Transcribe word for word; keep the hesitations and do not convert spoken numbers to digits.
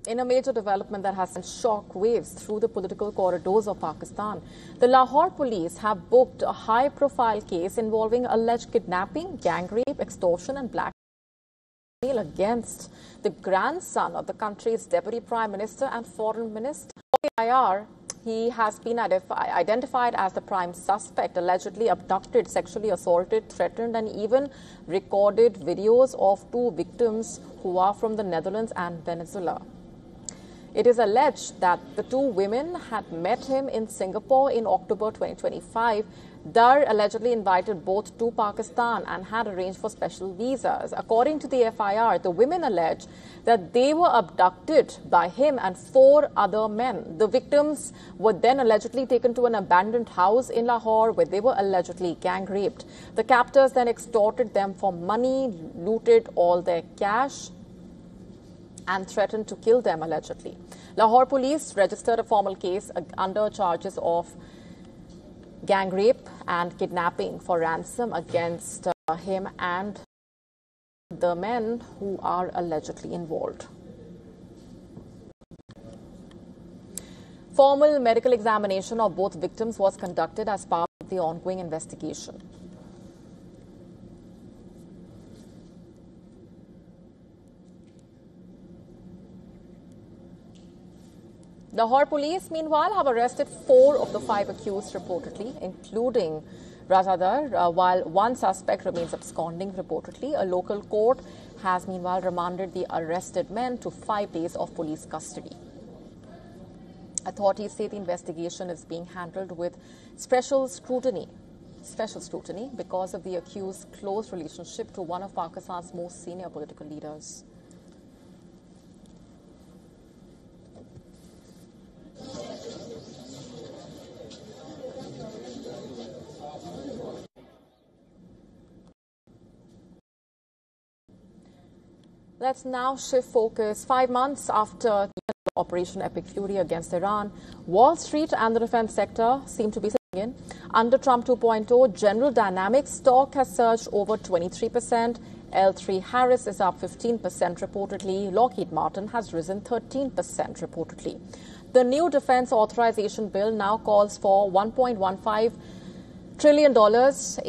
In a major development that has sent shock waves through the political corridors of Pakistan, the Lahore police have booked a high-profile case involving alleged kidnapping, gang rape, extortion and blackmail against the grandson of the country's Deputy Prime Minister and Foreign Minister. I R, he has been identified as the prime suspect, allegedly abducted, sexually assaulted, threatened and even recorded videos of two victims who are from the Netherlands and Venezuela. It is alleged that the two women had met him in Singapore in October twenty twenty-five. Dar allegedly invited both to Pakistan and had arranged for special visas. According to the F I R, the women allege that they were abducted by him and four other men. The victims were then allegedly taken to an abandoned house in Lahore where they were allegedly gang raped. The captors then extorted them for money, looted all their cash and threatened to kill them allegedly. Lahore police registered a formal case under charges of gang rape and kidnapping for ransom against uh, him and the men who are allegedly involved. Formal medical examination of both victims was conducted as part of the ongoing investigation. Lahore police, meanwhile, have arrested four of the five accused reportedly, including Razadar, uh, while one suspect remains absconding reportedly. A local court has, meanwhile, remanded the arrested men to five days of police custody. Authorities say the investigation is being handled with special scrutiny, special scrutiny because of the accused's close relationship to one of Pakistan's most senior political leaders. Let's now shift focus. Five months after Operation Epic Fury against Iran, Wall Street and the defense sector seem to be sitting in. Under Trump two point oh, General Dynamics stock has surged over twenty-three percent. L three Harris is up fifteen percent reportedly. Lockheed Martin has risen thirteen percent reportedly. The new defense authorization bill now calls for one point one five trillion dollars